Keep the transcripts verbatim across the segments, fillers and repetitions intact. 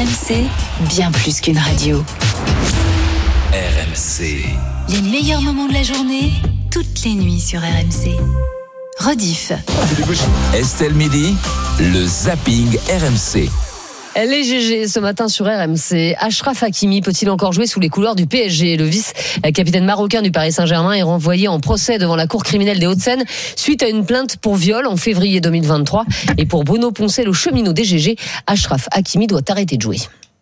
R M C, bien plus qu'une radio. R M C. Les meilleurs moments de la journée, toutes les nuits sur R M C. Rediff. Estelle Midi, le zapping R M C. Les G G ce matin sur R M C. Achraf Hakimi peut-il encore jouer sous les couleurs du P S G ? Le vice-capitaine marocain du Paris Saint-Germain est renvoyé en procès devant la cour criminelle des Hauts-de-Seine suite à une plainte pour viol en février deux mille vingt-trois. Et pour Bruno Poncet, le cheminot des G G, Achraf Hakimi doit arrêter de jouer.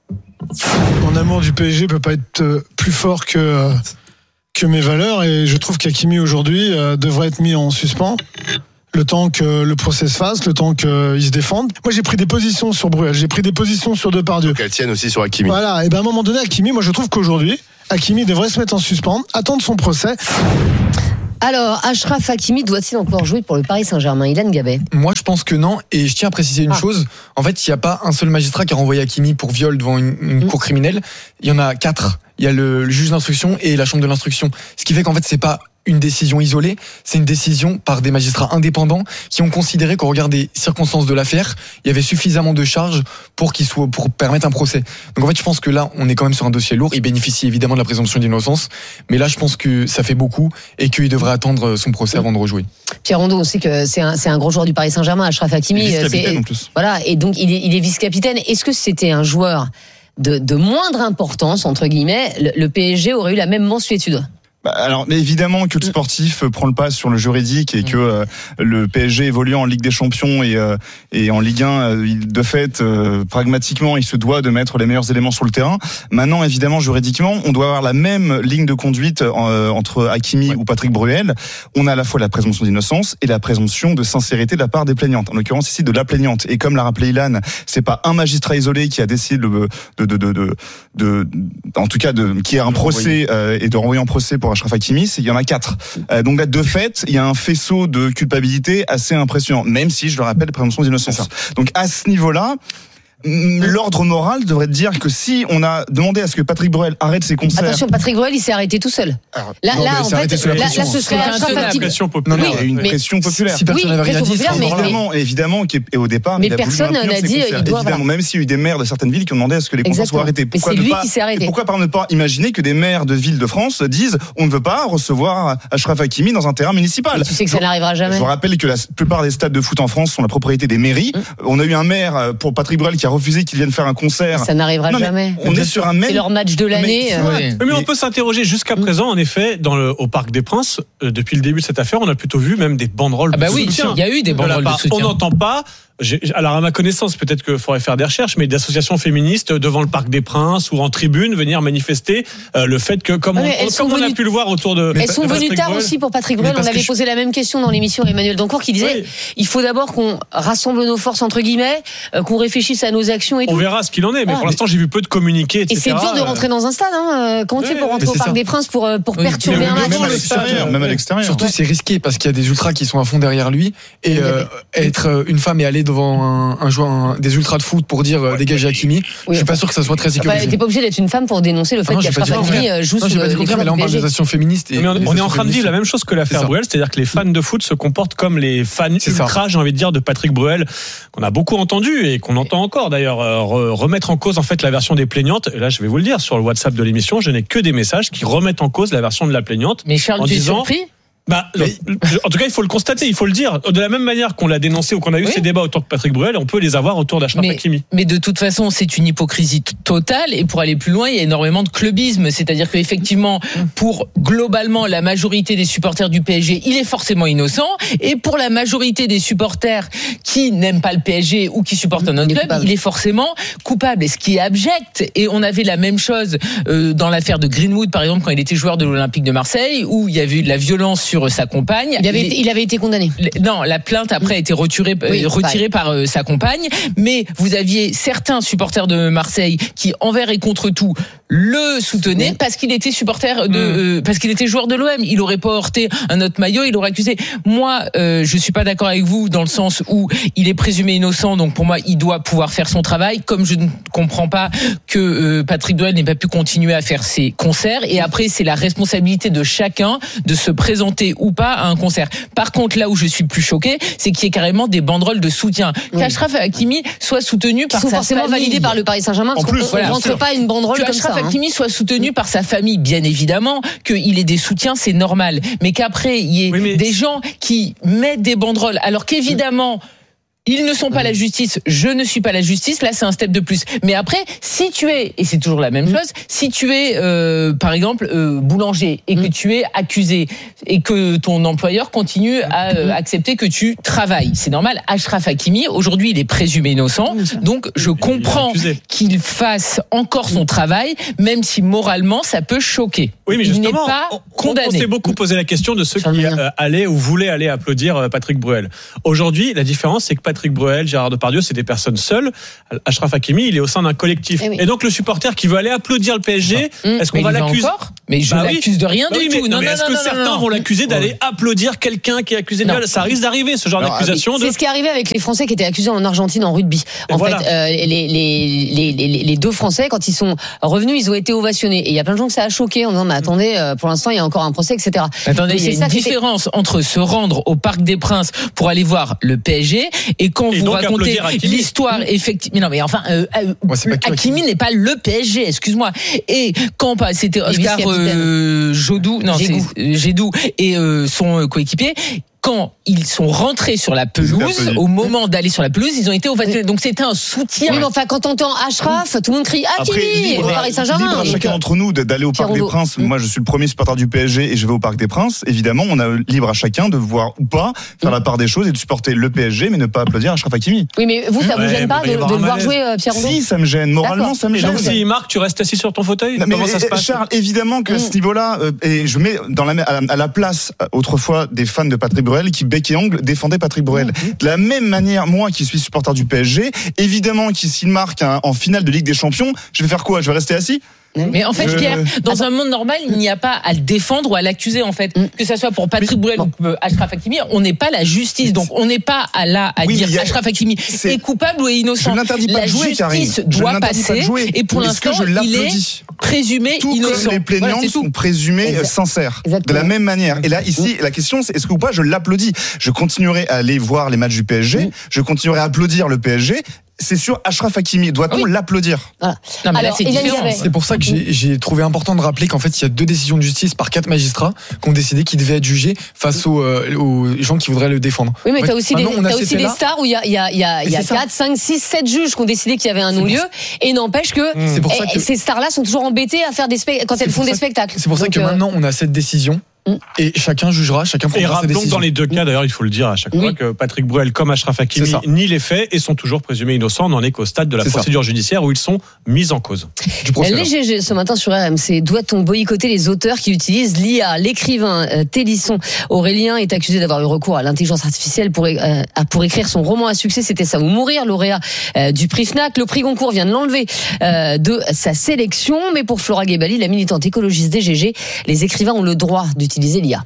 Mon amour du P S G peut pas être plus fort que, que mes valeurs, et je trouve qu'Hakimi aujourd'hui devrait être mis en suspens. Le temps que le procès se fasse, le temps qu'ils se défendent. Moi, j'ai pris des positions sur Bruel, j'ai pris des positions sur Depardieu. Donc elles tiennent aussi sur Hakimi. Voilà, et ben à un moment donné, Hakimi, moi je trouve qu'aujourd'hui, Hakimi devrait se mettre en suspens, attendre son procès. Alors, Achraf Hakimi doit-il encore jouer pour le Paris Saint-Germain ? Ilan Gabet. Moi, je pense que non. Et je tiens à préciser une ah. chose. En fait, il n'y a pas un seul magistrat qui a renvoyé Hakimi pour viol devant une, une mmh. cour criminelle. Il y en a quatre. Il y a le, le juge d'instruction et la chambre de l'instruction. Ce qui fait qu'en fait, c'est pas une décision isolée, c'est une décision par des magistrats indépendants qui ont considéré qu'au regard des circonstances de l'affaire, il y avait suffisamment de charges pour qu'il soit, pour permettre un procès. Donc en fait, je pense que là, on est quand même sur un dossier lourd. Il bénéficie évidemment de la présomption d'innocence, mais là, je pense que ça fait beaucoup et qu'il devrait attendre son procès avant de rejouer. Pierre Rondeau, on sait que c'est un, c'est un gros joueur du Paris Saint-Germain, Achraf Hakimi. Vice-capitaine en plus. Voilà, et donc il est, il est vice-capitaine. Est-ce que c'était un joueur de, de moindre importance, entre guillemets, le, le P S G aurait eu la même mansuétude ? Bah alors évidemment que le sportif prend le pas sur le juridique et que euh, le P S G évolue en Ligue des Champions et, euh, et en Ligue un, euh, de fait, euh, pragmatiquement, il se doit de mettre les meilleurs éléments sur le terrain. Maintenant, évidemment, juridiquement, on doit avoir la même ligne de conduite euh, entre Hakimi ouais. ou Patrick Bruel. On a à la fois la présomption d'innocence et la présomption de sincérité de la part des plaignantes. En l'occurrence ici de la plaignante. Et comme l'a rappelé Ilan, c'est pas un magistrat isolé qui a décidé de, de, de, de, de, de en tout cas, de, qui a un procès euh, et de renvoyer en procès pour Achraf Hakimi, il y en a quatre. Euh, donc là, de fait, il y a un faisceau de culpabilité assez impressionnant, même si, je le rappelle, présomption d'innocence. Donc à ce niveau-là, l'ordre moral devrait dire que si on a demandé à ce que Patrick Bruel arrête ses concerts. Attention, Patrick Bruel, il s'est arrêté tout seul. Alors, là, non, là, en fait, là, là, ce serait Achraf Hakimi. Non, non, il y a une pression populaire. Si personne n'avait rien dit, c'est évidemment, évidemment, et au départ, mais il a personne n'a dit, il doit. Évidemment, même s'il y a eu des maires de certaines villes qui ont demandé à ce que les concerts soient arrêtés. Pourquoi ne pas, pourquoi par ne pas imaginer que des maires de villes de France disent, on ne veut pas recevoir Achraf Hakimi dans un terrain municipal. Tu sais que ça n'arrivera jamais. Je vous rappelle que la plupart des stades de foot en France sont la propriété des mairies. On a eu un maire pour Patrick Bruel qui a refusé qu'il vienne faire un concert. Ça n'arrivera non, jamais. On est sur un même. C'est leur match de l'année. Mais, mais, mais on peut s'interroger jusqu'à présent, en effet, dans le, au Parc des Princes, euh, depuis le début de cette affaire, on a plutôt vu même des banderoles ah bah de oui, soutien. Il y a eu des banderoles de soutien. On n'entend pas. J'ai, alors à ma connaissance, peut-être qu'il faudrait faire des recherches, mais d'associations féministes devant le Parc des Princes ou en tribune venir manifester euh, le fait que, comme, ouais, on, comme on a pu le voir autour de. Elles sont venues tard Bruel. Aussi pour Patrick Bruel. On avait posé je... la même question dans l'émission à Emmanuel Dancourt qui disait oui. il faut d'abord qu'on rassemble nos forces entre guillemets, euh, qu'on réfléchisse à nos actions et tout. On verra ce qu'il en est, mais ah, pour l'instant j'ai vu peu de communiqués, et cetera. Et c'est dur de rentrer dans un stade. Hein. Comment tu fais pour rentrer au Parc ça. des Princes pour pour oui. perturber un match? Même à l'extérieur, même à l'extérieur. Surtout c'est risqué parce qu'il y a des ultras qui sont à fond derrière lui et euh, être une femme et aller devant un, un joueur, un, des ultras de foot pour dire ouais, dégagez Hakimi. Oui. Je suis pas sûr que ça soit très sécurisé. T'es pas obligé d'être une femme pour dénoncer le fait qu'Achraf Hakimi joue sous le contraire, mais là on parle des actions féministes. Mais on est en train de vivre la même chose que l'affaire Bruel, c'est-à-dire que les fans de foot se comportent comme les fans ultras, j'ai envie de dire, de Patrick Bruel, qu'on a beaucoup entendu et qu'on entend encore d'ailleurs remettre en cause en fait la version des plaignantes. Et là, je vais vous le dire sur le WhatsApp de l'émission, je n'ai que des messages qui remettent en cause la version de la plaignante. Mais Charles, tu es surpris ? Bah, mais... en tout cas, il faut le constater, il faut le dire. De la même manière qu'on l'a dénoncé ou qu'on a eu oui. ces débats autour de Patrick Bruel, on peut les avoir autour d'Achraf Hakimi. Mais de toute façon, c'est une hypocrisie t- totale. Et pour aller plus loin, il y a énormément de clubisme. C'est-à-dire qu'effectivement, pour globalement la majorité des supporters du P S G, il est forcément innocent. Et pour la majorité des supporters qui n'aiment pas le P S G ou qui supportent un autre club, il est forcément coupable. Et ce qui est abject. Et on avait la même chose euh, dans l'affaire de Greenwood, par exemple, quand il était joueur de l'Olympique de Marseille, où il y avait eu de la violence sur sa compagne. Il avait, été, il avait été condamné. Non, la plainte après a été retirée, oui, retirée par euh, sa compagne. Mais vous aviez certains supporters de Marseille qui, envers et contre tout, le soutenaient oui. parce qu'il était supporter de, mmh. euh, parce qu'il était joueur de l'O M. Il aurait pas heurté un autre maillot, il aurait accusé. Moi, euh, je suis pas d'accord avec vous dans le sens où il est présumé innocent, donc pour moi, il doit pouvoir faire son travail. Comme je ne comprends pas que euh, Patrick Bruel n'ait pas pu continuer à faire ses concerts. Et après, c'est la responsabilité de chacun de se présenter participer ou pas à un concert. Par contre, là où je suis plus choquée, c'est qu'il y ait carrément des banderoles de soutien. Oui. Qu'Achraf Hakimi soit soutenu par sa famille. Qui sont forcément validés par le Paris Saint-Germain, parce qu'on ne voilà, rentre pas une banderole que comme ça. Achraf Hakimi hein. soit soutenu par sa famille, bien évidemment, qu'il ait des soutiens, c'est normal. Mais qu'après, il y ait oui, mais... des gens qui mettent des banderoles, alors qu'évidemment... Ils ne sont pas la justice, je ne suis pas la justice, là c'est un step de plus. Mais après, si tu es, et c'est toujours la même chose, si tu es euh, par exemple euh, boulanger et que tu es accusé et que ton employeur continue à euh, accepter que tu travailles, c'est normal. Achraf Hakimi, aujourd'hui il est présumé innocent, donc je comprends qu'il fasse encore son travail, même si moralement ça peut choquer. Oui, mais justement, il n'est pas condamné. On s'est beaucoup posé la question de ceux qui euh, allaient ou voulaient aller applaudir Patrick Bruel. Aujourd'hui, la différence c'est que Patrick Bruel, Gérard Depardieu, c'est des personnes seules. Achraf Hakimi, il est au sein d'un collectif. Et, oui. et donc le supporter qui veut aller applaudir le P S G, ah. est-ce qu'on mais va l'accuser encore Mais je bah l'accuse oui. de rien bah du oui, tout. Mais, non, mais non, est-ce non, que non, certains non. vont l'accuser d'aller ouais. applaudir quelqu'un qui est accusé de viol ? Ça risque d'arriver, ce genre non, d'accusation. C'est de... ce qui est arrivé avec les Français qui étaient accusés en Argentine en rugby. En voilà. fait, euh, les, les, les, les, les deux Français, quand ils sont revenus, ils ont été ovationnés. Et il y a plein de gens que ça a choqué en disant, mais attendez, euh, pour l'instant, il y a encore un procès, et cetera. Attendez, il y a une différence était... entre se rendre au Parc des Princes pour aller voir le P S G et quand et vous racontez l'histoire effectivement. Non mais enfin, euh, euh, ouais, Hakimi n'est pas le P S G, excuse-moi. Et quand c'était Oscar euh, Jodou, non, Gédou. c'est Gédou et euh, son coéquipier. Quand ils sont rentrés sur la pelouse, au moment d'aller sur la pelouse, ils ont été ovationnés. Donc c'était un soutien. Oui, mais enfin, quand on entend Achraf, tout le monde crie Hakimi au Paris Saint-Germain. Libre à chacun d'entre nous d'aller au Parc des Princes. Moi, je suis le premier supporter du P S G et je vais au Parc des Princes. Évidemment, on a libre à chacun de voir ou pas faire la part des choses et de supporter le P S G, mais ne pas applaudir Achraf Hakimi. Oui, mais vous, ça vous gêne pas de, de le voir jouer, Pierre Rondeau ? Si, ça me gêne. Moralement, ça me gêne. Donc, s'il marque, tu restes assis sur ton fauteuil ? Comment ça se passe ? Charles, évidemment que à ce niveau-là, et je mets dans la à la place autrefois des fans de Patrick Bruel qui bec et ongle défendait Patrick Bruel. De la même manière, moi qui suis supporter du P S G, évidemment qu'il s'il marque un, en finale de Ligue des Champions, je vais faire quoi ? Je vais rester assis ? Mais en fait, je... Pierre, dans un monde normal, il n'y a pas à le défendre ou à l'accuser, en fait. Que ça soit pour Patrick Bruel ou Achraf Hakimi, on n'est pas la justice. Donc, on n'est pas à là à oui, dire a... Achraf Hakimi est coupable ou est innocent. Je n'interdis pas la de jouer, justice doit passer. Et pour l'instant, il est présumé tout innocent. Comme les plaignants voilà, sont présumés exact. sincères. Exactement. De la même manière. Et là, ici, la question, c'est est-ce que ou pas, je l'applaudis. Je continuerai à aller voir les matchs du P S G. Oui. Je continuerai à applaudir le P S G. C'est sûr, Achraf Hakimi, doit-on oui. l'applaudir ? Voilà. Non, mais Alors, là, c'est différent. C'est pour ça que j'ai, j'ai trouvé important de rappeler qu'en fait, il y a deux décisions de justice par quatre magistrats qui ont décidé qu'ils devaient être jugés face aux, euh, aux gens qui voudraient le défendre. Oui, mais en fait, t'as aussi des, t'as aussi des stars où il y a, il y a, il y a, il y a quatre, cinq, six, sept juges qui ont décidé qu'il y avait un non-lieu et n'empêche que, c'est pour ça que ces stars-là sont toujours embêtées à faire des spectacles, quand elles font des spectacles. C'est pour ça que maintenant, on a cette décision. Et chacun jugera, chacun prendra sa décision. Donc dans les deux cas, d'ailleurs, il faut le dire à chaque oui. fois que Patrick Bruel comme Achraf Hakimi nient les faits et sont toujours présumés innocents. On n'en est qu'au stade de la c'est procédure ça. judiciaire où ils sont mis en cause. Les G G ce matin sur R M C, doit-on boycotter les auteurs qui utilisent l'I A ? L'écrivain euh, Télisson Aurélien est accusé d'avoir eu recours à l'intelligence artificielle pour, euh, pour écrire son roman à succès. C'était Ça ou mourir, lauréat euh, du prix Fnac. Le prix Goncourt vient de l'enlever euh, de sa sélection. Mais pour Flora Gebali, la militante écologiste des G G, les écrivains ont le droit d'utiliser l'I A.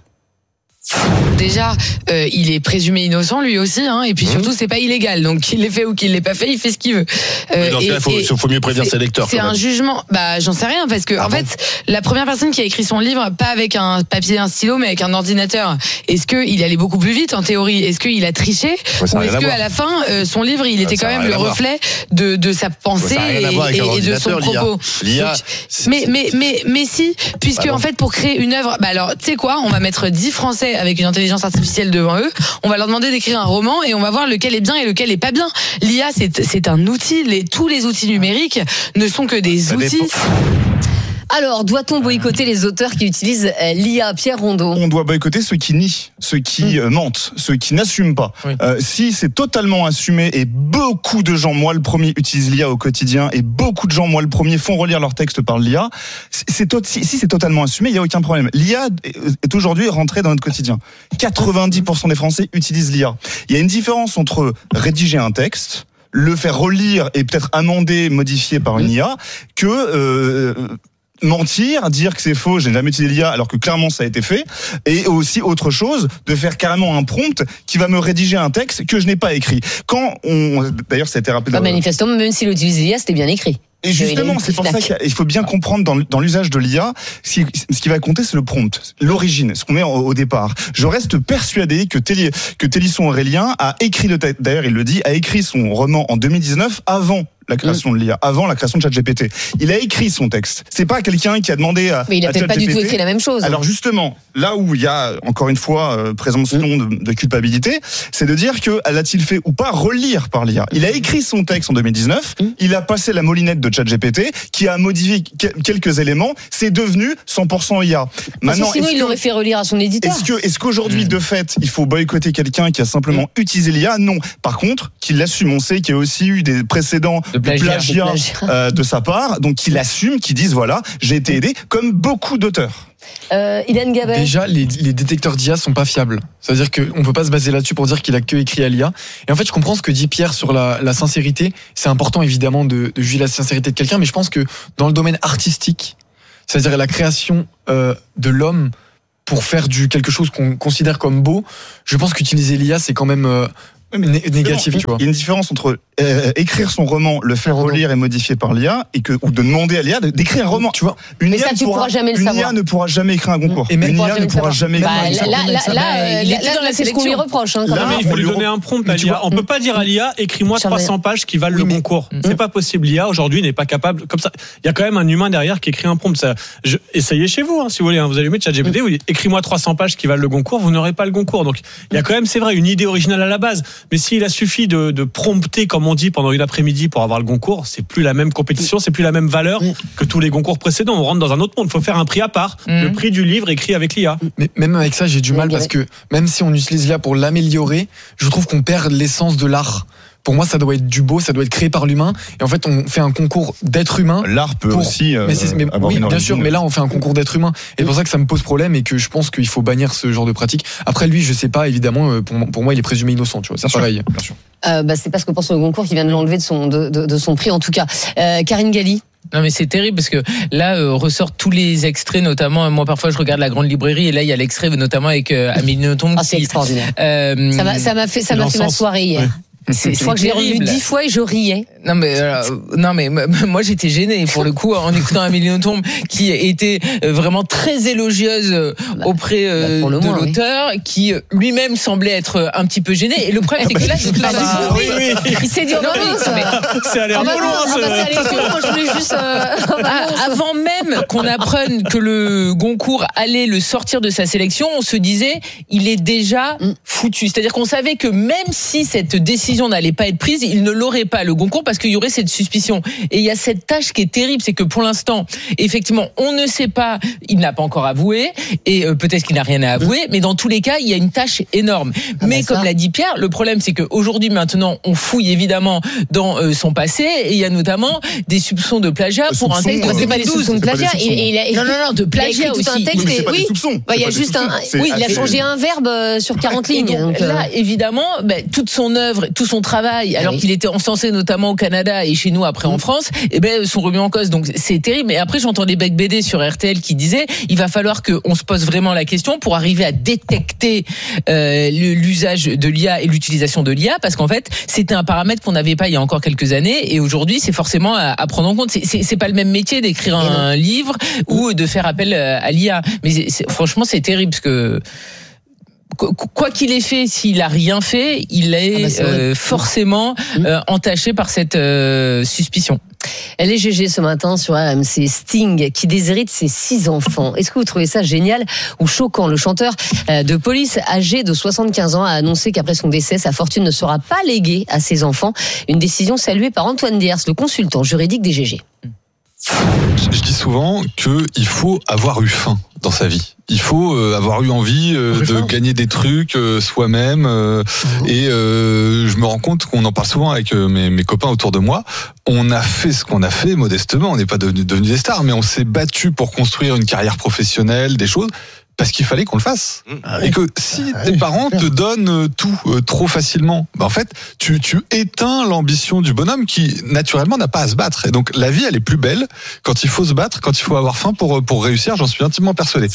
Déjà, euh, il est présumé innocent lui aussi, hein, et puis surtout c'est pas illégal, donc qu'il l'ait fait ou qu'il l'ait pas fait, il fait ce qu'il veut. Euh, dans ce cas, il faut, faut mieux prévenir ses lecteurs. C'est un jugement. Bah, j'en sais rien parce que ah en bon fait, la première personne qui a écrit son livre, pas avec un papier, un stylo, mais avec un ordinateur. Est-ce que il allait beaucoup plus vite en théorie ? Est-ce qu'il a triché ? Ouais, ou est-ce que à la fin, euh, son livre, il était ça quand même le reflet de de sa pensée ouais, et, et, et de son propos. L'I A. Donc, mais mais mais mais si, puisque bah en fait pour créer une œuvre, bah alors tu sais quoi, on va mettre dix Français avec une intelligence artificielle devant eux, on va leur demander d'écrire un roman et on va voir lequel est bien et lequel est pas bien. L'I A, c'est, c'est un outil, les, tous les outils numériques ne sont que des ça outils. Dépend. Alors, doit-on boycotter les auteurs qui utilisent l'I A ? Pierre Rondeau. On doit boycotter ceux qui nient, ceux qui mmh. mentent, ceux qui n'assument pas. Oui. Euh, si c'est totalement assumé, et beaucoup de gens, moi le premier, utilisent l'I A au quotidien, et beaucoup de gens, moi le premier, font relire leurs textes par l'I A, c'est tot- si, si c'est totalement assumé, il n'y a aucun problème. L'I A est aujourd'hui rentrée dans notre quotidien. quatre-vingt-dix pour cent des Français utilisent l'I A. Il y a une différence entre rédiger un texte, le faire relire et peut-être amender, modifier par une I A, que... Euh, mentir, dire que c'est faux, je n'ai jamais utilisé l'I A alors que clairement ça a été fait, et aussi autre chose, de faire carrément un prompt qui va me rédiger un texte que je n'ai pas écrit. Quand on, d'ailleurs ça a été rappelé... Bah, dans... Manifestement, même s'il utilise l'I A, c'était bien écrit. Et justement, c'est pour ça qu'il faut bien comprendre dans, dans l'usage de l'I A, ce qui, ce qui va compter, c'est le prompt, l'origine, ce qu'on met au, au départ. Je reste persuadé que, Téli, que Télisson Aurélien a écrit le texte, d'ailleurs il le dit, a écrit son roman en deux mille dix-neuf avant la création de l'I A, avant la création de ChatGPT. Il a écrit son texte. C'est pas quelqu'un qui a demandé à Mais il a à peut-être pas ChatGPT. du tout écrit la même chose. Alors justement, là où il y a encore une fois euh, présomption de, de culpabilité, c'est de dire que l'a-t-il fait ou pas relire par l'I A. Il a écrit son texte en deux mille dix-neuf, il a passé la moulinette de ChatGPT qui a modifié quelques éléments, c'est devenu cent pour cent I A. Maintenant, sinon il l'aurait fait relire à son éditeur. Est-ce que est-ce qu'aujourd'hui de fait, il faut boycotter quelqu'un qui a simplement utilisé l'I A? Non. Par contre, qu'il l'assume, on sait qu'il y a aussi eu des précédents de plagiat, plagiat, de, plagiat. Euh, de sa part, donc qu'il assume, qu'il dise voilà, j'ai été aidé, comme beaucoup d'auteurs. Euh, Ilan Gabet. Déjà, les, les détecteurs d'I A sont pas fiables. C'est-à-dire qu'on peut pas se baser là-dessus pour dire qu'il a que écrit à l'I A. Et en fait, je comprends ce que dit Pierre sur la, la sincérité. C'est important évidemment de, de juger la sincérité de quelqu'un, mais je pense que dans le domaine artistique, c'est-à-dire la création euh, de l'homme pour faire du quelque chose qu'on considère comme beau, je pense qu'utiliser l'I A, c'est quand même euh, Né- négatif, tu vois. Il y a une différence entre euh, écrire son roman, le faire relire et modifier par l'I A, et que ou de demander à l'I A d'écrire un roman. Tu vois, une mais I A ça, tu pourras jamais le une savoir. I A ne pourra jamais écrire un concours. Et même une I A ne pourra jamais écrire un concours. Là, là, là, là, là, c'est ce qu'on lui reproche. Hein, là, mais il faut lui donner un prompt à l'I A. On peut pas dire à l'I A, écris-moi trois cents pages qui valent oui, le concours. Mmh. C'est pas possible. L'I A aujourd'hui n'est pas capable. Comme ça, il y a quand même un humain derrière qui écrit un prompt. Ça, je, essayez chez vous, hein, si vous voulez. Hein, vous allez mettre ChatGPT, mmh. écris-moi trois cents pages qui valent le concours. Vous n'aurez pas le concours. Donc, il y a quand même, c'est vrai, une idée originale à la base. Mais s'il a suffi de, de prompter, comme on dit, pendant une après-midi pour avoir le concours, c'est plus la même compétition, c'est plus la même valeur que tous les concours précédents. On rentre dans un autre monde. Il faut faire un prix à part. Mmh. Le prix du livre écrit avec l'I A. Mais même avec ça, j'ai du mal parce que même si on utilise l'I A pour l'améliorer, je trouve qu'on perd l'essence de l'art. Pour moi, ça doit être du beau, ça doit être créé par l'humain. Et en fait, on fait un concours d'être humain. L'art peut pour... aussi. Euh, mais c'est, mais, avoir oui, une bien sûr. Mais là, on fait un concours d'être humain. Et c'est pour ça que ça me pose problème et que je pense qu'il faut bannir ce genre de pratique. Après, lui, je sais pas. Évidemment, pour, pour moi, il est présumé innocent. Tu vois, c'est bien pareil. Sûr, bien sûr. Euh, bah, c'est parce que pense au concours qui vient de l'enlever de son de, de, de son prix en tout cas. Euh, Karine Galli. Non mais c'est terrible parce que là euh, ressortent tous les extraits, notamment moi parfois je regarde La Grande Librairie et là il y a l'extrait notamment avec euh, Amélie Nothomb. Ah c'est qui, extraordinaire. Euh, ça m'a ça m'a fait ça m'a fait ma soirée hier. Ouais. C'est, je crois que je l'ai revu dix fois et je riais. Non mais euh, non mais moi j'étais gênée pour le coup en écoutant Amélie Nothomb qui était vraiment très élogieuse auprès euh, bah, de moins, l'auteur, oui. qui lui-même semblait être un petit peu gêné. Et le problème c'est que là, c'est que là ah bah, oui, oui. il s'est dit oh non, non, ça, mais, ça a l'air ah, loin. Ça va aller. Moi je voulais juste euh, avant même qu'on apprenne que le Goncourt allait le sortir de sa sélection, on se disait il est déjà foutu. C'est-à-dire qu'on savait que même si cette décision n'allait pas être prise, il ne l'aurait pas le Goncourt parce qu'il y aurait cette suspicion. Et il y a cette tâche qui est terrible, c'est que pour l'instant, effectivement, on ne sait pas, il n'a pas encore avoué et euh, peut-être qu'il n'a rien à avouer, mais dans tous les cas, il y a une tâche énorme. Ah mais comme ça. L'a dit Pierre, le problème c'est qu'aujourd'hui maintenant, on fouille évidemment dans euh, son passé et il y a notamment des soupçons de plagiat le pour soupçon, un texte. Euh, c'est pas des soupçons de plagiat, il, il a, non non non de plagiat il a aussi. Tout un texte, mais c'est pas oui, des soupçons. Bah, il y a juste un, oui, il a changé un verbe sur quarante lignes. Donc, donc là, évidemment, bah, toute son œuvre, tout son travail. Alors oui. qu'il était encensé notamment au Canada et chez nous après en France, eh ben sont remis en cause. Donc c'est terrible. Et après j'entendais Bec B D sur R T L qui disait il va falloir qu'on se pose vraiment la question pour arriver à détecter euh, l'usage de l'I A et l'utilisation de l'I A parce qu'en fait c'était un paramètre qu'on n'avait pas il y a encore quelques années et aujourd'hui c'est forcément à, à prendre en compte. C'est, c'est, c'est pas le même métier d'écrire un, un livre ou de faire appel à l'I A. Mais c'est, c'est, franchement c'est terrible parce que quoi qu'il ait fait, s'il a rien fait, il est, ah bah euh, forcément euh, entaché par cette euh, suspicion. Elle est G G ce matin sur R M C. Sting qui déshérite ses six enfants. Est-ce que vous trouvez ça génial ou choquant? Le chanteur de Police, âgé de soixante-quinze ans, a annoncé qu'après son décès, sa fortune ne sera pas léguée à ses enfants. Une décision saluée par Antoine Diers, le consultant juridique des G G. Je dis souvent qu'il faut avoir eu faim dans sa vie. Il faut euh, avoir eu envie euh, de faim. gagner des trucs euh, soi-même. Euh, mmh. Et euh, je me rends compte qu'on en parle souvent avec euh, mes, mes copains autour de moi. On a fait ce qu'on a fait modestement. On n'est pas devenus devenu des stars, mais on s'est battu pour construire une carrière professionnelle, des choses. parce qu'il fallait qu'on le fasse. Ah et oui. que si Ah tes oui, parents bien. te donnent euh, tout euh, trop facilement, bah en fait, tu, tu éteins l'ambition du bonhomme qui, naturellement, n'a pas à se battre. Et donc, la vie, elle est plus belle quand il faut se battre, quand il faut avoir faim pour, pour réussir. J'en suis intimement persuadé.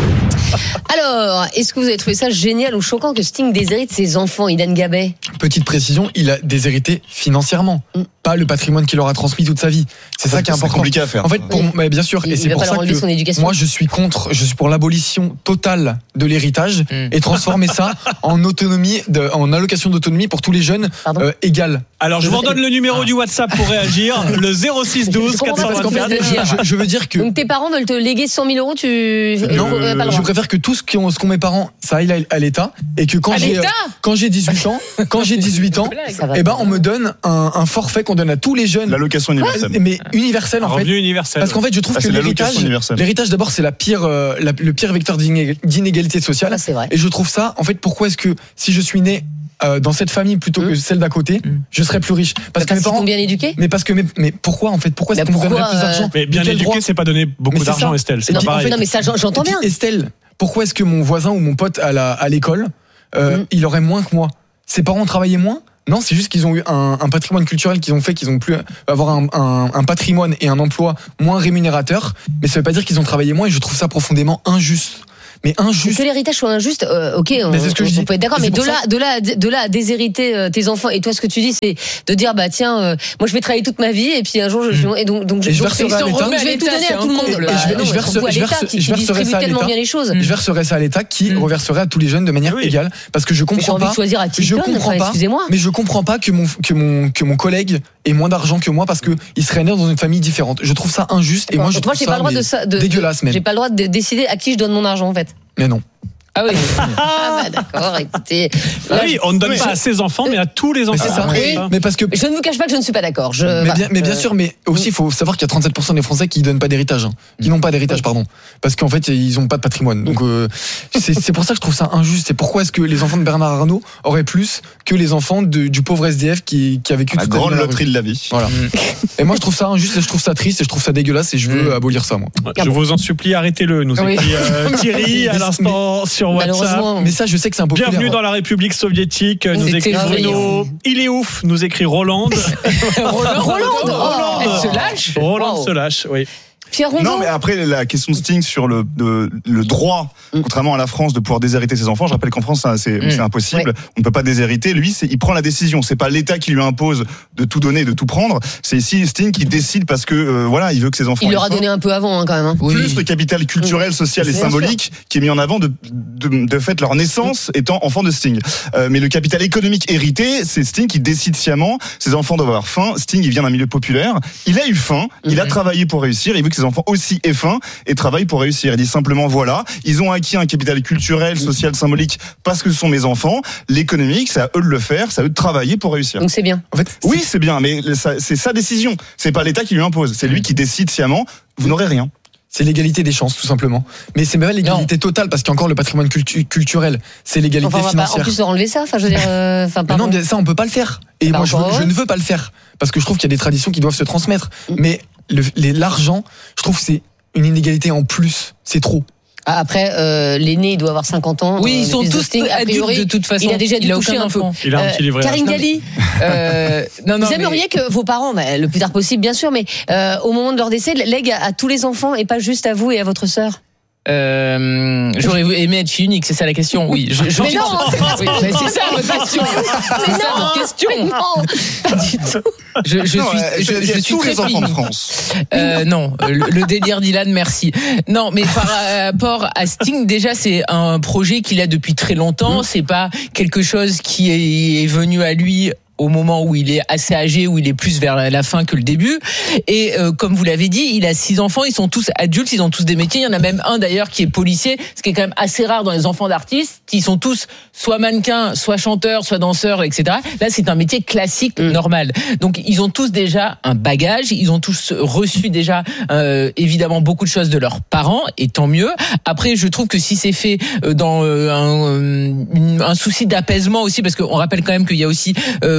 Alors, est-ce que vous avez trouvé ça génial ou choquant que Sting déshérite ses enfants, Idan Gabay? Petite précision, il a déshérité financièrement, Mm. pas le patrimoine qu'il aura transmis toute sa vie. C'est ça qui est C'est important. compliqué à faire. En fait, pour, mais bien sûr, Il- et il c'est va pour pas leur ça enlever que son éducation. moi je suis contre, je suis pour l'abolition totale de l'héritage Mm. et transformer ça en autonomie, de, en allocation d'autonomie pour tous les jeunes Pardon euh, égale. Alors, je vous redonne le numéro du WhatsApp pour réagir. Le zéro six douze Je comprends pas quatre cent parce qu'en fait, vingt-quatre. Je, je veux dire que Donc tes parents veulent te léguer cent mille euros, tu non, Faut- pas le je droit. préfère que tout ce qu'ont ce qu'ont mes parents, ça aille à- à l'État et que quand À j'ai l'État quand j'ai dix-huit ans, quand j'ai dix-huit ans, Ça va. eh ben on me donne un, un forfait qu'on donne à tous les jeunes, L'allocation universelle. mais universel en fait. Revenu universel. Parce qu'en fait, je trouve Ah, que c'est l'allocation l'héritage, universelle. l'héritage d'abord, c'est la pire, euh, la- le pire vecteur d'inég- d'inégalité sociale. Ça, c'est vrai. Et je trouve ça, en fait, pourquoi est-ce que si je suis né euh, dans cette famille plutôt que Mmh. celle d'à côté, Mmh. je serais plus riche Parce Parce que mes qu'ils parents. t'ont bien éduqué. Mais parce que mes- mais pourquoi en fait pourquoi est-ce Bah qu'on me pourquoi, donnerait plus d'argent euh, Mais bien De quel éduqué, droit c'est pas donner beaucoup Mais c'est d'argent, ça. Estelle. C'est Et pas puis, en pareil. fait, Non mais ça j'en- j'entends Et puis, bien. Estelle, pourquoi est-ce que mon voisin ou mon pote à la à l'école, euh, Mmh. il aurait moins que moi? Ses parents travaillaient moins? Non, c'est juste qu'ils ont eu un, un patrimoine culturel qu'ils ont fait, qu'ils ont pu avoir un, un, un patrimoine et un emploi moins rémunérateur. Mais ça veut pas dire qu'ils ont travaillé moins et je trouve ça profondément injuste. Mais injuste. Que l'héritage soit injuste, euh, ok, on, Mais c'est ce que on- je on dis. peut être d'accord, C'est mais de pour là, ça- de là, de là à déshériter euh, tes enfants. Et toi, ce que tu dis, c'est de dire, bah tiens, euh, moi je vais travailler toute ma vie, et puis un jour, je, je- et donc, donc, je- Et je donc, verserai donc, à je l'État. vais tout donner à tout le monde. Et je vais- Bah, et je non, verse- surtout à je l'État verse- qui, je qui verserai distribue ça à tellement l'État. bien les choses. Je verserai ça à l'État qui Mm. reverserait à tous les jeunes de manière Oui. égale parce que je Mais j'ai comprends envie pas. de choisir à qui je je donne, comprends enfin, pas. excusez-moi. Mais je comprends pas que mon que mon que mon collègue ait moins d'argent que moi parce que il serait né dans une famille différente. Je trouve ça injuste et moi je Donc, moi, trouve j'ai pas ça le droit mais de ça, de, dégueulasse de- même. J'ai pas le droit de décider à qui je donne mon argent, en fait. Mais non. Ah oui. Ah bah d'accord, écoutez. Ah Là, oui, on ne donne Mais- pas à ses enfants, mais à tous les Mais enfants. c'est ça. oui. Mais parce que je ne vous cache pas que je ne suis pas d'accord. Je, mais voilà. bien, mais bien Euh, sûr, mais aussi il faut savoir qu'il y a trente-sept pour cent des Français qui donnent pas d'héritage, hein, qui n'ont pas d'héritage, pardon, parce qu'en fait ils ont pas de patrimoine. Donc euh, c'est c'est pour ça que je trouve ça injuste. Et pourquoi est-ce que les enfants de Bernard Arnault auraient plus que les enfants de- du pauvre S D F qui, qui a vécu La toute sa vie grande dans la rue. loterie de la vie. Voilà. Et moi je trouve ça injuste, et je trouve ça triste, et je trouve ça dégueulasse, et je veux abolir ça moi. Je vous en supplie, arrêtez-le. Nous Oui. écrit euh, Thierry à Mais- l'instant sur WhatsApp. Malheureusement. Mais ça je sais que c'est un peu Bienvenue dans la République soviétique, nous C'était écrit merveilleux. Bruno. Il est ouf, nous écrit Roland. Roland, Roland. Elle se lâche. Roland Wow. se lâche, oui. Pierre Rondeau. Non, mais après, la question de Sting sur le, de- le droit, Mm. contrairement à la France, de pouvoir déshériter ses enfants. Je rappelle qu'en France, ça, c'est Mm. c'est impossible. Ouais. On ne peut pas déshériter. Lui, c'est- il prend la décision. C'est pas l'État qui lui impose de tout donner, de tout prendre. C'est ici Sting qui décide parce que, euh, voilà, il veut que ses enfants. Il leur a aient faim. donné un peu avant, hein, quand même. hein. Plus le capital culturel, social et Bien symbolique qui est mis en avant de, de, de fait leur naissance étant enfant de Sting. Euh, mais le capital économique hérité, c'est Sting qui décide sciemment. Ses enfants doivent avoir faim. Sting, il vient d'un milieu populaire. Il a eu faim. Il a travaillé pour réussir. Il veut que ses enfants aussi aient faim et travaillent pour réussir. Il dit simplement voilà, ils ont acquis un capital culturel, social, symbolique parce que ce sont mes enfants. L'économique, c'est à eux de le faire. C'est à eux de travailler pour réussir. Donc c'est bien. En fait, Oui, c'est bien, mais ça- c'est sa décision. C'est pas l'État qui lui impose. C'est lui qui décide sciemment. Vous n'aurez rien. c'est l'égalité des chances tout simplement. Mais c'est pas l'égalité totale parce qu'il y a encore le patrimoine cultu- culturel. C'est l'égalité Enfin, on va pas en financière. plus leur enlever ça. Enfin, je veux dire, euh, enfin, Mais pardon. non, bien, ça on peut pas le faire. Et Bah, moi je, veux- encore je heureux. ne veux pas le faire parce que je trouve qu'il y a des traditions qui doivent se transmettre. Mais le- les- l'argent, je trouve que c'est une inégalité en plus. C'est trop. Ah, Après, euh, l'aîné, il doit avoir cinquante ans. Oui, Euh, ils le sont fils de tous Sting, a adultes priori, de toute façon. Il a déjà dû Il a toucher aucun un peu. enfant. Il a un Euh, petit livret. Karine Galli, Euh, non, non, vous aimeriez que vos parents, bah, le plus tard possible, bien sûr, mais euh, au moment de leur décès, lèguent à, à tous les enfants et pas juste à vous et à votre sœur. Euh, j'aurais aimé être fille unique, c'est ça la question. Oui, je, je Mais non, c'est pas Oui, mais c'est ça votre question. C'est ça votre question. Mais non, pas du tout. Je, je Non, suis, euh, je, il y a je suis tous très les enfants fille de unique. France. Euh, non, le, le délire d'Ilan, merci. Non, mais par rapport à Sting, déjà c'est un projet qu'il a depuis très longtemps. C'est pas quelque chose qui est, est venu à lui au moment où il est assez âgé, où il est plus vers la fin que le début. Et euh, comme vous l'avez dit, il a six enfants, ils sont tous adultes, ils ont tous des métiers. Il y en a même un d'ailleurs qui est policier, ce qui est quand même assez rare dans les enfants d'artistes. Ils sont tous soit mannequins, soit chanteurs, soit danseurs, et cetera. Là, c'est un métier classique, Mm. normal. Donc, ils ont tous déjà un bagage, ils ont tous reçu déjà euh, évidemment beaucoup de choses de leurs parents, et tant mieux. Après, je trouve que si c'est fait euh, dans euh, un, euh, une- un souci d'apaisement aussi, parce qu'on rappelle quand même qu'il y a aussi euh,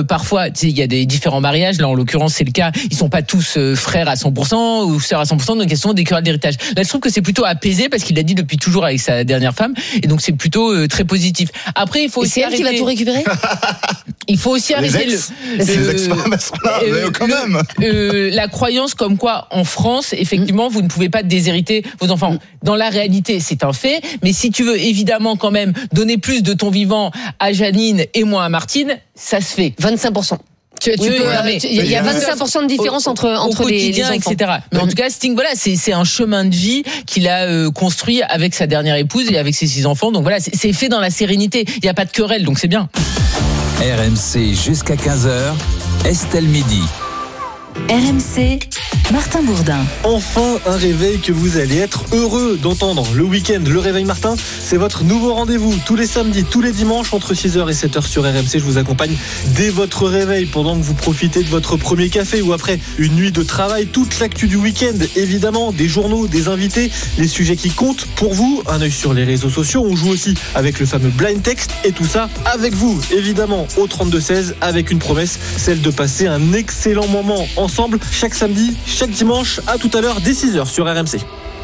parfois, tu sais, il y a des différents mariages. Là, en l'occurrence, c'est le cas. Ils sont pas tous euh, frères à cent pour cent ou sœurs à cent pour cent. Donc, question des querelles d'héritage. Là, je trouve que c'est plutôt apaisé parce qu'il l'a dit depuis toujours avec sa dernière femme. Et donc, c'est plutôt euh, très positif. Après, il faut Et aussi c'est elle arrêter... qui va tout récupérer. Il faut aussi Les arrêter ex, le, les le- ex-femmes, elles sont là, mais euh, quand le- même. euh, la croyance comme quoi en France, effectivement, vous ne pouvez pas déshériter vos enfants. Dans la réalité, c'est un fait. Mais si tu veux évidemment quand même donner plus de ton vivant à Janine et moins à Martine, ça se fait. vingt-cinq pour cent. Tu, tu Oui, peux, oui, euh, mais- tu- il y a vingt-cinq pour cent de différence au, entre, au entre les, les quotidien, enfants. et cetera. Mais en tout cas, Sting, voilà, c'est, c'est un chemin de vie qu'il a euh, construit avec sa dernière épouse et avec ses six enfants. Donc voilà, c'est, c'est fait dans la sérénité. Il n'y a pas de querelle, donc c'est bien. R M C jusqu'à quinze heures, Estelle Midi. R M C, Martin Bourdin. Enfin un réveil que vous allez être heureux d'entendre. Le week-end, le réveil Martin, c'est votre nouveau rendez-vous. Tous les samedis, tous les dimanches, entre six heures et sept heures sur R M C. Je vous accompagne dès votre réveil, pendant que vous profitez de votre premier café ou après une nuit de travail. Toute l'actu du week-end, évidemment, des journaux, des invités, les sujets qui comptent pour vous. Un œil sur les réseaux sociaux. On joue aussi avec le fameux blind text et tout ça avec vous, évidemment, au trente-deux seize, avec une promesse, celle de passer un excellent moment ensemble chaque samedi, chaque dimanche. À tout à l'heure dès six heures sur R M C.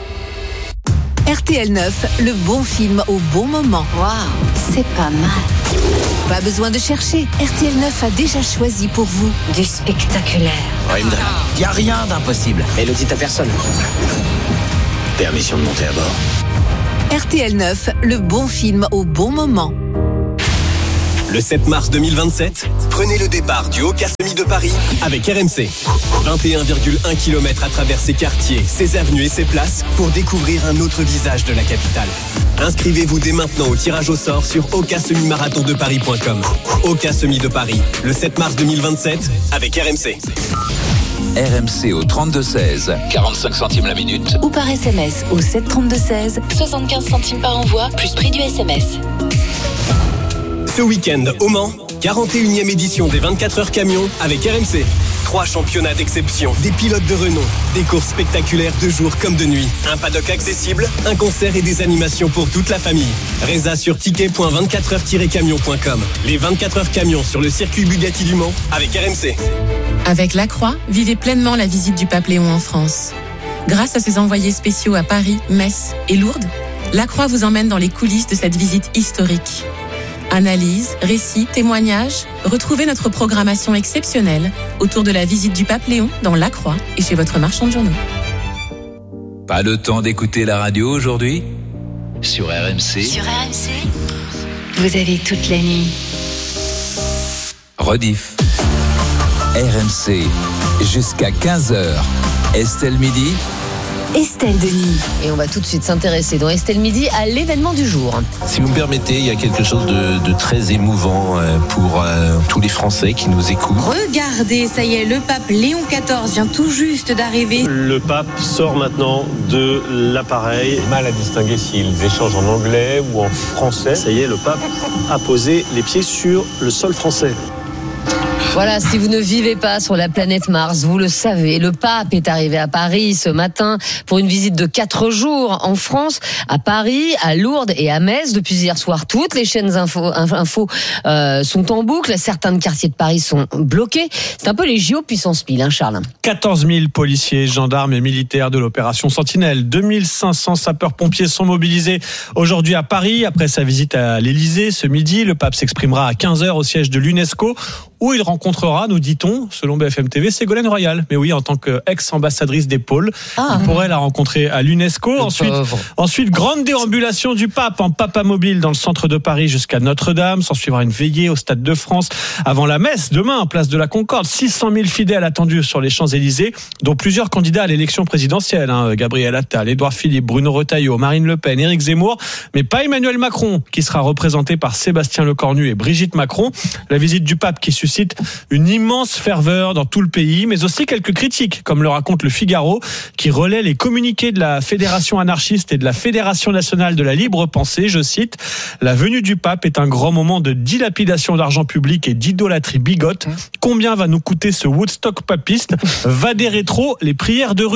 R T L neuf, le bon film au bon moment. Waouh, c'est pas mal. Pas besoin de chercher. R T L neuf a déjà choisi pour vous du spectaculaire. Il n'y a rien d'impossible. Et le dit à personne. Permission de monter à bord. R T L neuf, le bon film au bon moment. Le sept mars deux mille vingt-sept, prenez le départ du Hoka Semi de Paris avec R M C. vingt et un virgule un kilomètres à travers ses quartiers, ses avenues et ses places pour découvrir un autre visage de la capitale. Inscrivez-vous dès maintenant au tirage au sort sur hoka semi marathon de paris point com. Hoka Semi de Paris, le sept mars deux mille vingt-sept avec R M C. R M C au trente-deux seize, quarante-cinq centimes la minute. Ou par S M S au sept trente-deux seize, soixante-quinze centimes par envoi, plus prix du S M S. Ce week-end au Mans, quarante et unième édition des vingt-quatre heures camions avec R M C. Trois championnats d'exception, des pilotes de renom, des courses spectaculaires de jour comme de nuit, un paddock accessible, un concert et des animations pour toute la famille. Résa sur ticket point vingt-quatre heures tiret camion point com. Les vingt-quatre heures camions sur le circuit Bugatti du Mans avec R M C. Avec La Croix, vivez pleinement la visite du pape Léon en France. Grâce à ses envoyés spéciaux à Paris, Metz et Lourdes, La Croix vous emmène dans les coulisses de cette visite historique. Analyse, récits, témoignages, retrouvez notre programmation exceptionnelle autour de la visite du pape Léon dans La Croix et chez votre marchand de journaux. Pas le temps d'écouter la radio aujourd'hui? Sur R M C. Sur R M C, vous avez toute la nuit. Rediff. R M C jusqu'à quinze heures. Estelle Midi. Estelle Denis. Et on va tout de suite s'intéresser dans Estelle Midi à l'événement du jour. Si vous me permettez, il y a quelque chose de, de très émouvant pour euh, tous les Français qui nous écoutent. Regardez, ça y est, le pape Léon quatorze vient tout juste d'arriver. Le pape sort maintenant de l'appareil. Mal à distinguer s'ils échangent en anglais ou en français. Ça y est, le pape a posé les pieds sur le sol français. Voilà, si vous ne vivez pas sur la planète Mars, vous le savez, le pape est arrivé à Paris ce matin pour une visite de quatre jours en France, à Paris, à Lourdes et à Metz. Depuis hier soir, toutes les chaînes info, info euh, sont en boucle. Certains quartiers de Paris sont bloqués. C'est un peu les J O puissance pile, hein, Charles. quatorze mille policiers, gendarmes et militaires de l'opération Sentinelle. deux mille cinq cents sapeurs-pompiers sont mobilisés aujourd'hui à Paris. Après sa visite à l'Élysée ce midi, le pape s'exprimera à quinze heures au siège de l'UNESCO, où il rencontrera, nous dit-on, selon B F M T V, Ségolène Royal. Mais oui, en tant qu'ex-ambassadrice des pôles, ah, il pourrait la rencontrer à l'UNESCO. Ensuite, ensuite, grande déambulation du pape en papamobile dans le centre de Paris jusqu'à Notre-Dame. S'en suivra une veillée au Stade de France avant la messe demain, place de la Concorde. six cent mille fidèles attendus sur les Champs-Élysées, dont plusieurs candidats à l'élection présidentielle. Hein. Gabriel Attal, Édouard Philippe, Bruno Retailleau, Marine Le Pen, Éric Zemmour, mais pas Emmanuel Macron, qui sera représenté par Sébastien Lecornu et Brigitte Macron. La visite du pape qui suscite une immense ferveur dans tout le pays, mais aussi quelques critiques, comme le raconte le Figaro, qui relaie les communiqués de la Fédération anarchiste et de la Fédération nationale de la libre pensée. Je cite: la venue du pape est un grand moment de dilapidation d'argent public et d'idolâtrie bigote. Combien va nous coûter ce Woodstock papiste? Va des rétros, les prières de rue.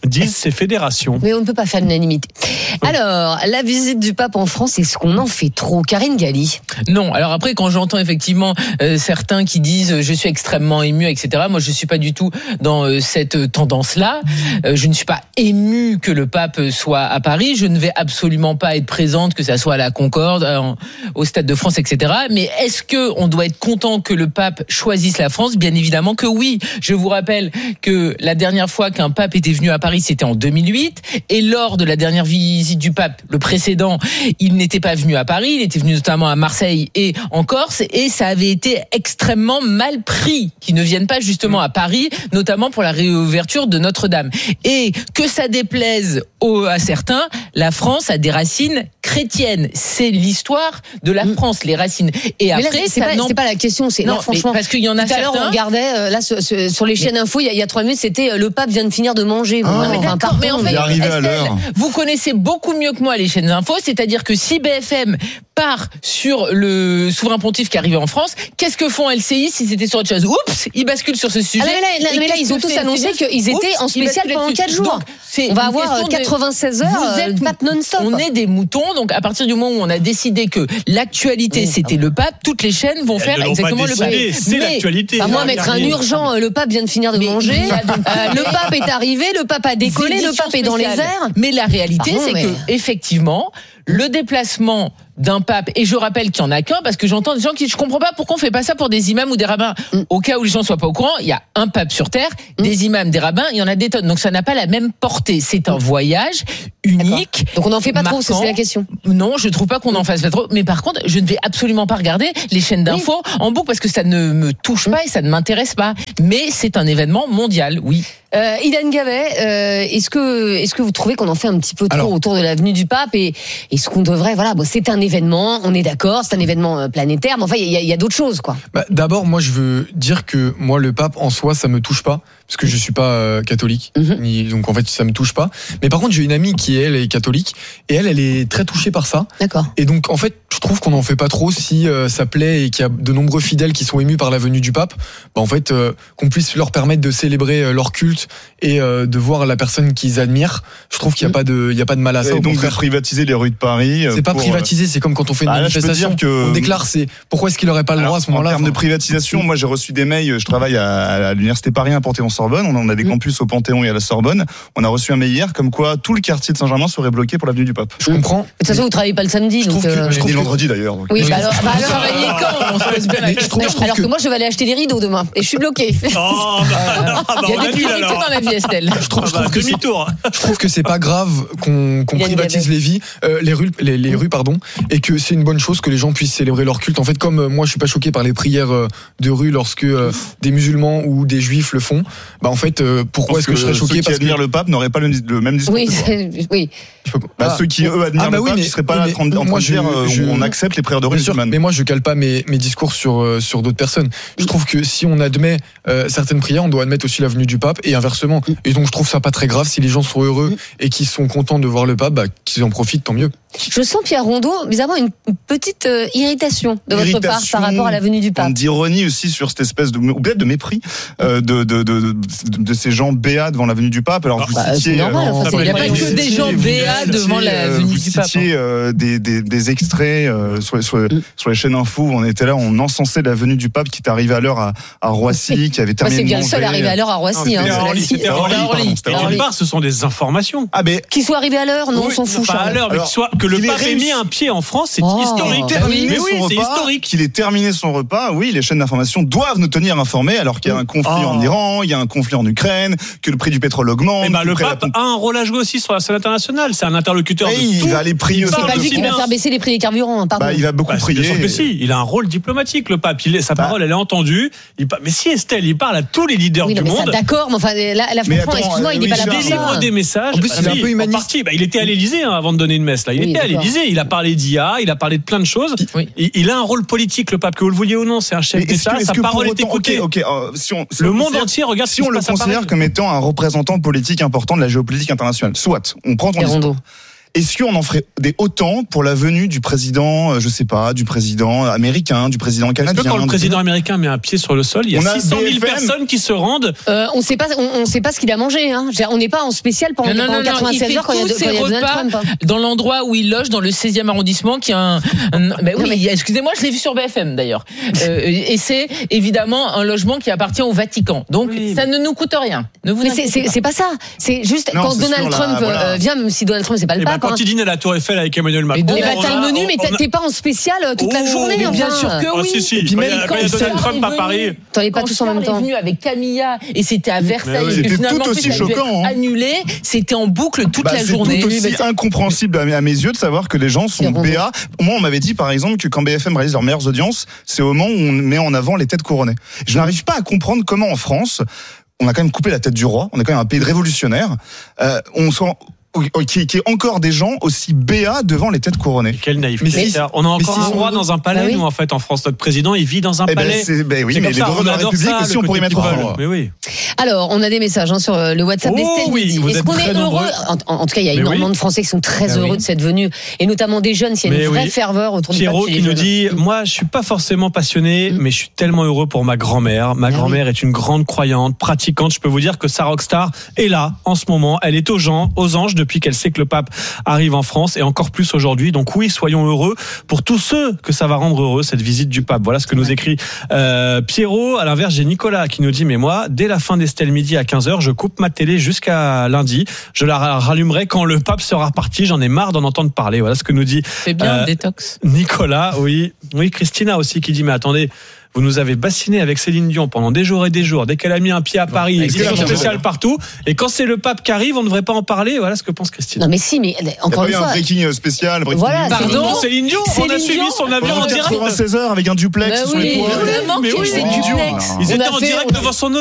disent ces fédérations. Mais on ne peut pas faire l'unanimité. Alors, la visite du pape en France, est-ce qu'on en fait trop? Karine Galli. Non. Alors après, quand j'entends effectivement euh, certains qui disent euh, je suis extrêmement ému, et cetera. Moi, je suis pas du tout dans euh, cette tendance-là. Euh, je ne suis pas ému que le pape soit à Paris. Je ne vais absolument pas être présente, que ça soit à la Concorde, euh, au Stade de France, et cetera. Mais est-ce que on doit être content que le pape choisisse la France? Bien évidemment que oui. Je vous rappelle que la dernière fois qu'un pape était venu à Paris, c'était en deux mille huit. Et lors de la dernière visite du pape, le précédent, il n'était pas venu à Paris. Il était venu notamment à Marseille et en Corse. Et ça avait été extrêmement mal pris qu'ils ne viennent pas justement à Paris, notamment pour la réouverture de Notre-Dame. Et que ça déplaise aux, à certains, la France a des racines chrétiennes. C'est l'histoire de la France, les racines. Et après, mais là, c'est, ça pas, non... c'est pas la question. C'est non, là, franchement. Parce qu'il y en a tout à l'heure, certains. on regardait euh, là sur, sur les chaînes info. Il y a, il y a trois minutes, c'était euh, le pape vient de finir de manger. Ah, enfin, mais d'accord, pardon, mais en fait, Estelle, vous connaissez beaucoup mieux que moi les chaînes info, c'est-à-dire que si B F M part sur le souverain pontife qui arrivait en France, qu'est-ce que font L C I si c'était sur autre chose? Oups, ils basculent sur ce sujet. Ah, mais là, là, mais là ils ont tous annoncé qu'ils étaient Oups, en spécial pendant quatre jours. Donc, on va avoir quatre-vingt-seize heures, êtes, le pape non-stop. On est des moutons, donc à partir du moment où on a décidé que l'actualité oui, c'était le pape, toutes les chaînes vont faire exactement le pape. C'est mais, l'actualité. Bah, moi, mettre un urgent, le pape vient de finir de mais, manger, euh, le pape est arrivé, le pape a décollé, le pape est dans les airs. Mais la réalité, Pardon, c'est mais... que effectivement, le déplacement d'un pape, et je rappelle qu'il n'y en a qu'un, parce que j'entends des gens qui, je comprends pas pourquoi on fait pas ça pour des imams ou des rabbins. Mm. Au cas où les gens soient pas au courant, il y a un pape sur terre, mm. des imams, des rabbins, il y en a des tonnes. Donc ça n'a pas la même portée. C'est un voyage unique. D'accord. Donc on n'en fait pas marquant. trop, c'est la question. Non, je trouve pas qu'on en fasse pas trop. Mais par contre, je ne vais absolument pas regarder les chaînes d'infos oui. en boucle parce que ça ne me touche pas et ça ne m'intéresse pas. Mais c'est un événement mondial, oui. Euh, Idan Gavet, euh, est-ce que est-ce que vous trouvez qu'on en fait un petit peu trop Alors, autour de l'avenue du Pape et est-ce qu'on devrait voilà bon c'est un événement, on est d'accord, c'est un événement planétaire, mais enfin il y a, y a d'autres choses quoi. Bah, d'abord moi je veux dire que moi le Pape en soi ça me touche pas parce que je suis pas euh, catholique, mm-hmm. ni, donc en fait ça me touche pas. Mais par contre j'ai une amie qui elle est catholique et elle elle est très touchée par ça. D'accord. Et donc en fait je trouve qu'on en fait pas trop si euh, ça plaît et qu'il y a de nombreux fidèles qui sont émus par la venue du Pape. Bah, en fait euh, qu'on puisse leur permettre de célébrer euh, leur culte et euh, de voir la personne qu'ils admirent, je trouve qu'il n'y a pas de, il y a pas de mal à ça. Et donc de privatiser les rues de Paris. C'est pas pour... privatiser, c'est comme quand on fait une ah, manifestation, que... on déclare, c'est pourquoi est-ce qu'il n'aurait pas le droit à ce moment-là. En termes de privatisation, moi j'ai reçu des mails, je travaille à, à l'université Paris à Panthéon-Sorbonne, on a des campus au Panthéon et à la Sorbonne, on a reçu un mail hier comme quoi tout le quartier de Saint-Germain serait bloqué pour l'avenue du Pape. Je comprends. De toute façon, vous travaillez pas le samedi, je donc. Trouve que, euh... je trouve que... vendredi d'ailleurs. Donc... Oui, bah alors, bah alors, travaillez quand on se pose bien la question. Alors que moi je vais aller acheter des rideaux demain et je suis bloqué. Il y a des priorités dans la vie, Estelle. Je trouve, je trouve que je trouve que c'est pas grave qu'on, qu'on privatise les vies, euh, les rues, les, les rues, pardon, et que c'est une bonne chose que les gens puissent célébrer leur culte. En fait, comme euh, moi, je suis pas choqué par les prières euh, de rue lorsque euh, des musulmans ou des juifs le font. Bah en fait, euh, pourquoi est-ce que, que je serais choqué ceux parce qui admirent que... le pape n'auraient pas le, le même discours. Oui, oui. Bah, ah, ceux qui eux admirent ah, bah le oui, pape, mais, ils seraient pas là en train de dire je, on accepte les prières de rue musulmanes. Mais moi, je cale pas mes, mes discours sur euh, sur d'autres personnes. Je trouve que si on admet euh, certaines prières, on doit admettre aussi la venue du pape et inversement. Et donc, je trouve ça pas très grave si les gens sont heureux et qui sont contents de voir le pape, bah, qu'ils en profitent, tant mieux. Je sens, Pierre Rondeau, bizarrement, une petite euh, irritation de votre part par rapport à la venue du pape. D'ironie aussi sur cette espèce de, ou peut-être de mépris euh, de, de, de, de, de ces gens béats devant la venue du pape. Alors, vous bah, citiez. C'est normal, enfin, il n'y a pas que des gens béats devant la venue du pape. Vous citiez euh, des, des, des extraits euh, sur, sur, mm. sur les chaînes info où on était là, on encensait la venue du pape qui est arrivé à l'heure à, à Roissy, qui avait terminé. Moi, c'est bien le seul arrivé à l'heure à Roissy. Hein, c'était à Orly. Et d'une part, ce sont des informations. Ah, mais. Qu'il soit arrivé à l'heure, non, on s'en fout. Pas à l'heure, mais que le pape ait mis un pied en France, c'est oh, historique. Bah oui, mais oui, c'est repas, historique. Qu'il ait terminé son repas, oui, les chaînes d'information doivent nous tenir informés alors qu'il y a un conflit oh. en Iran, il y a un conflit en Ukraine, que le prix du pétrole augmente. Et bah, le pape a un rôle à jouer aussi sur la scène internationale. C'est un interlocuteur et de il tout. Va aller prier. C'est pas lui qui va faire baisser les prix des carburants. Pardon. Bah, il va beaucoup bah, prier. Sauf que si, il a un rôle diplomatique, le pape. Il est, sa bah. parole, elle est entendue. Il, mais si Estelle, il parle à tous les leaders oui, du mais monde. Ça, d'accord, mais enfin, là, là franchement, excuse-moi, il n'est pas là pour ça. Il délivre des messages. En plus, il est un peu humaniste. Il était à l'Élysée avant de donner une messe. Là, il était à l'Élysée. Il a parlé d'I A, il a parlé de plein de choses. Oui. Il, il a un rôle politique, le pape, que vous le vouliez ou non. C'est un chef d'État. Sa parole est écoutée. Okay, okay, uh, si on, si le on monde entier regarde. Si on le considère comme étant un représentant politique important de la géopolitique internationale, soit on prend ton discours. est-ce qu'on en ferait des autant pour la venue du président, je sais pas, du président américain, du président canadien? Est-ce que quand le président américain met un pied sur le sol, il y a six cent mille personnes qui se rendent? euh, On sait pas, on, on sait pas ce qu'il a mangé. Hein. On n'est pas en spécial pendant, non, non, pendant quatre-vingt-seize heures quand il y a, quand il y a Donald Trump. Hein. Dans l'endroit où il loge, dans le seizième arrondissement, qui a un. un ben oui, mais... excusez-moi, je l'ai vu sur B F M d'ailleurs. Euh, et c'est évidemment un logement qui appartient au Vatican. Donc oui, ça mais... ne nous coûte rien. Ne vous mais c'est, c'est, c'est pas ça. C'est juste non, quand c'est Donald Trump la, voilà. euh, vient, même si Donald Trump c'est pas le et pape. Ben, quand hein. il dîne à la Tour Eiffel avec Emmanuel Macron. Et bah t'as le menu, mais t'es pas en spécial toute oh, la journée. Mais bien enfin. sûr que oui. Ah, si, si. Et puis même quand il y a Donald Trump à Paris. T'en es pas tous en même temps. Il est venu avec Camilla et c'était à Versailles. Oui. C'était tout aussi choquant. Annulé. C'était en boucle toute bah, la journée. C'est tout aussi incompréhensible à mes yeux de savoir que les gens sont B A. Moi, on m'avait dit par exemple que quand B F M réalise leurs meilleures audiences, c'est au moment où on met en avant les têtes couronnées. Je n'arrive pas à comprendre comment en France, on a quand même coupé la tête du roi, on est quand même un pays de révolutionnaires, euh, on soit qui, qui est encore des gens aussi béats devant les têtes couronnées. Quelle naïveté. Mais c'est, on a encore un roi dans un palais, bah oui. nous, en fait, en France. Notre président, il vit dans un eh palais. Ben c'est, ben oui, c'est mais les droits de la République ça, aussi, on pourrait y mettre un. Mais oui. Alors, on a des messages hein, sur le WhatsApp oh, d'Estelle. Oui, vous Est-ce êtes qu'on très est nombreux. heureux en, en tout cas, il y a mais énormément oui. de Français qui sont très ben heureux oui. de cette venue, et notamment des jeunes. S'il y a une vraie oui. ferveur autour du pape. Pierrot qui nous dit, moi, je suis pas forcément passionné, mais je suis tellement heureux pour ma grand-mère. Ma grand-mère est une grande croyante, pratiquante. Je peux vous dire que sa rockstar est là, en ce moment. Elle est aux gens, aux anges depuis qu'elle sait que le pape arrive en France et encore plus aujourd'hui. Donc oui, soyons heureux pour tous ceux que ça va rendre heureux, cette visite du pape. Voilà ce que nous écrit euh, Pierrot. À l'inverse, j'ai Nicolas qui nous dit, mais moi, dès la fin d'Estelle Midi à quinze heures, je coupe ma télé jusqu'à lundi. Je la rallumerai quand le pape sera parti. J'en ai marre d'en entendre parler. Voilà ce que nous dit c'est bien, euh, détox. Nicolas. Oui, oui, Christina aussi qui dit, mais attendez, vous nous avez bassiné avec Céline Dion pendant des jours et des jours. Dès qu'elle a mis un pied à Paris, il y a des choses spéciales partout. Et quand c'est le pape qui arrive, on ne devrait pas en parler. Voilà ce que pense Christine. Non mais si, mais encore une fois. Il y a un breaking spécial. Breaking voilà, pardon, Céline Dion. Céline on a suivi Dion. son avion en direct. quatre-vingt-seize heures avec un duplex bah sur oui, les toits. mais oui, c'est duplex. Ils étaient en direct devant son